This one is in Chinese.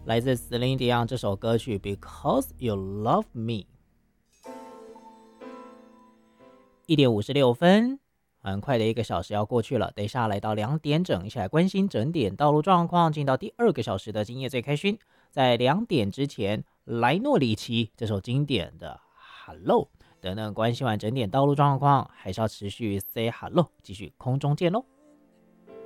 来自Celine Dion 这首歌曲 Because You Love Me。1:56，很快的1个小时要过去了，等一下来到2点整，一起来关心整点道路状况，进到第2个小时的今夜最开心。在2点之前，莱诺里奇这首经典的 Hello 等等，关心完整点道路状况，还是要持续 say hello， 继续空中见喽。